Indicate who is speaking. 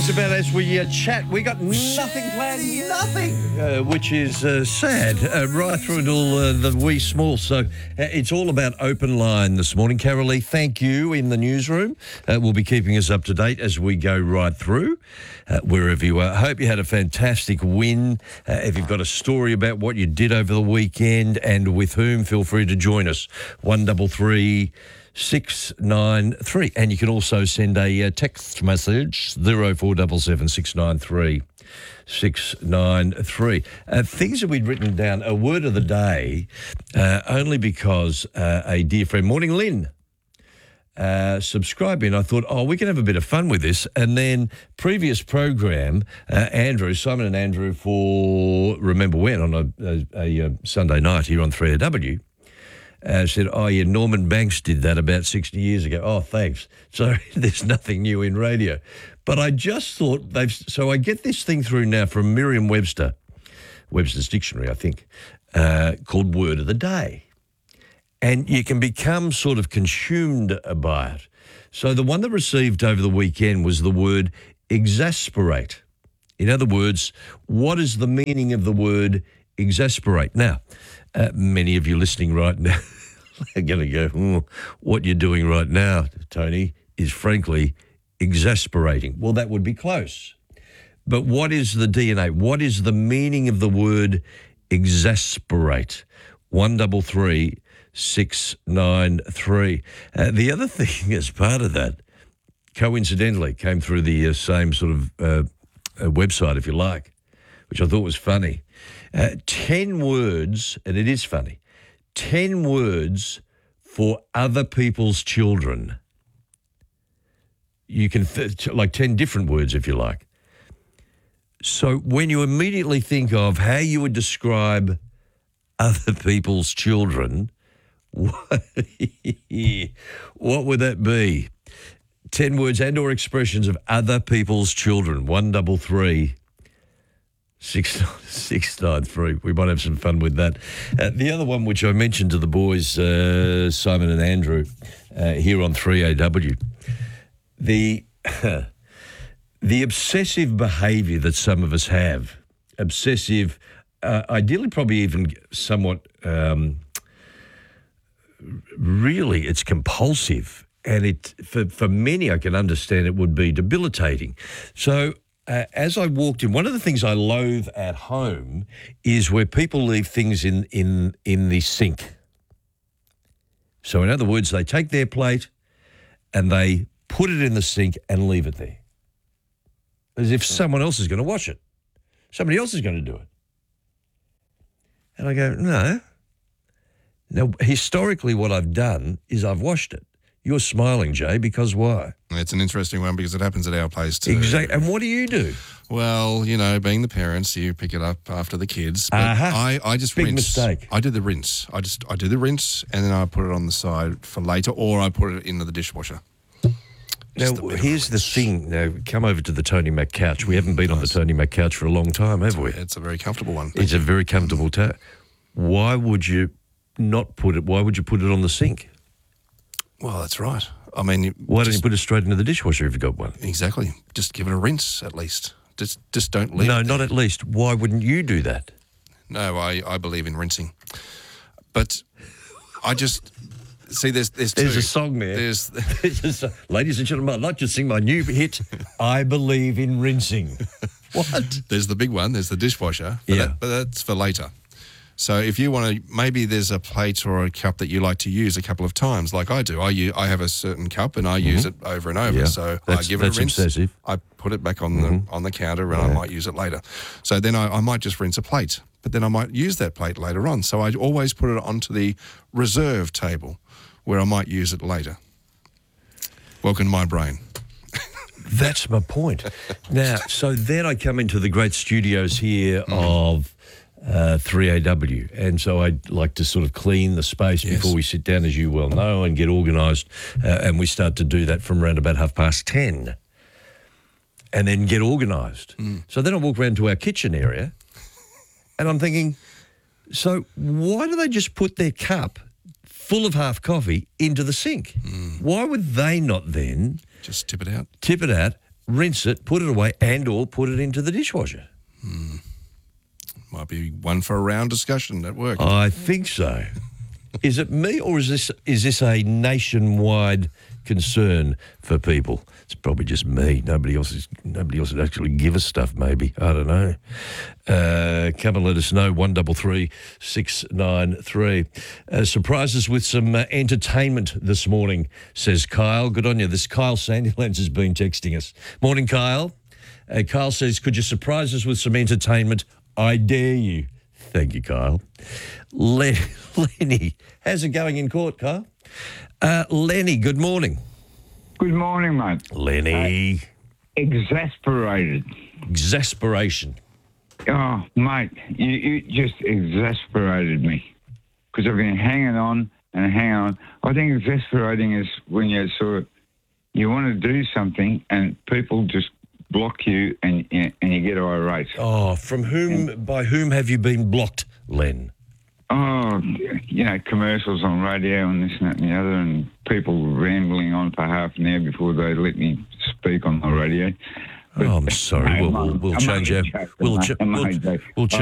Speaker 1: About as we chat, we got nothing planned, nothing, which is sad, right through until the wee small. So it's all about open line this morning. Carolee, thank you in the newsroom. Will be keeping us up to date as we go right through, wherever you are. Hope you had a fantastic win. If you've got a story about what you did over the weekend and with whom, feel free to join us. 133 693, and you can also send a text message 0477 693 693. Things that we'd written down, a word of the day, only because a dear friend, morning Lynn, subscribed in. I thought, we can have a bit of fun with this. And then previous program, Andrew, Simon and Andrew, for Remember When on a Sunday night here on 3AW. Said, Norman Banks did that about 60 years ago. Oh, thanks. So there's nothing new in radio. But I just thought so I get this thing through now from Merriam-Webster's dictionary, I think, called Word of the Day. And you can become sort of consumed by it. So the one that received over the weekend was the word exasperate. In other words, what is the meaning of the word exasperate? Now, many of you listening right now are going to go, what you're doing right now, Tony, is frankly exasperating. Well, that would be close. But what is the DNA? What is the meaning of the word exasperate? 133 693. The other thing as part of that, coincidentally, came through the same sort of website, if you like, which I thought was funny. 10 words, and it is funny, 10 words for other people's children. You can, like 10 different words if you like. So when you immediately think of how you would describe other people's children, what would that be? 10 words and or expressions of other people's children. 133 693. We might have some fun with that. The other one, which I mentioned to the boys, Simon and Andrew, here on 3AW, the obsessive behaviour that some of us have, obsessive, ideally probably even somewhat, really it's compulsive. And it for many, I can understand it would be debilitating. So as I walked in, one of the things I loathe at home is where people leave things in the sink. So in other words, they take their plate and they put it in the sink and leave it there, as if someone else is going to wash it. Somebody else is going to do it. And I go, no. Now, historically, what I've done is I've washed it. You're smiling, Jay, because why?
Speaker 2: It's an interesting one because it happens at our place too.
Speaker 1: Exactly. And what do you do?
Speaker 2: Well, being the parents, you pick it up after the kids. But I just
Speaker 1: Big
Speaker 2: rinse.
Speaker 1: mistake.
Speaker 2: I do the rinse. I do the rinse and then I put it on the side for later, or I put it into the dishwasher.
Speaker 1: Now, here's the thing. Now, come over to the Tony Mac couch. We haven't been on the Tony Mac couch for a long time, have we?
Speaker 2: It's a very comfortable one.
Speaker 1: It's a very comfortable Why would you not put it? Why would you put it on the sink?
Speaker 2: Well, that's right. I mean,
Speaker 1: why don't you put it straight into the dishwasher if you've got one?
Speaker 2: Exactly. Just give it a rinse at least. Just don't leave it.
Speaker 1: No, not at least. Why wouldn't you do that?
Speaker 2: No, I believe in rinsing. But I just see there's
Speaker 1: a song there. Ladies and gentlemen, I'd like to sing my new hit, I Believe in Rinsing. What?
Speaker 2: There's the big one. There's the dishwasher. But that's for later. So if you want to, maybe there's a plate or a cup that you like to use a couple of times, like I do. I have a certain cup and I use it over and over. Yeah. So I give it a rinse.
Speaker 1: Obsessive.
Speaker 2: I put it back on the counter and I might use it later. So then I might just rinse a plate, but then I might use that plate later on. So I always put it onto the reserve table where I might use it later. Welcome to my brain.
Speaker 1: That's my point. Now, so then I come into the great studios here of 3AW, and so I like to sort of clean the space before we sit down, as you well know, and get organised, and we start to do that from around about 10:30, and then get organised. So then I walk around to our kitchen area, and I'm thinking, so why do they just put their cup full of half coffee into the sink? Why would they not then
Speaker 2: just tip it out?
Speaker 1: rinse it, put it away, and or put it into the dishwasher?
Speaker 2: Might be one for a round discussion at work.
Speaker 1: I think so. Is it me, or is this a nationwide concern for people? It's probably just me. Nobody else would actually give us stuff. Maybe, I don't know. Come and let us know. 133 693. Surprise us with some entertainment this morning, says Kyle. Good on you. This Kyle Sandilands has been texting us. Morning, Kyle. Kyle says, could you surprise us with some entertainment? I dare you. Thank you, Kyle. Lenny, how's it going in court, Kyle? Lenny, good morning.
Speaker 3: Good morning, mate.
Speaker 1: Lenny.
Speaker 3: Exasperated.
Speaker 1: Exasperation.
Speaker 3: Oh, mate, you just exasperated me because I've been hanging on and hanging on. I think exasperating is when you want to do something and people just block you and you get irate.
Speaker 1: Oh, by whom have you been blocked, Len?
Speaker 3: Oh, commercials on radio and this and that and the other, and people rambling on for half an hour before they let me speak on the radio.
Speaker 1: I'm sorry. We'll change our... We'll change